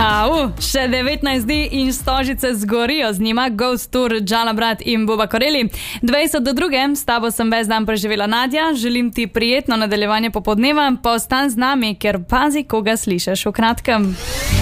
Še 19 dni in stožice zgorijo z njima, Ghost Tour, Džala Brat in Buba Koreli. 20 do 2, s tabo sem ves dan preživela Nadja, želim ti prijetno nadaljevanje popoldneva, pa ostan z nami, ker pazi, koga slišiš v kratkem.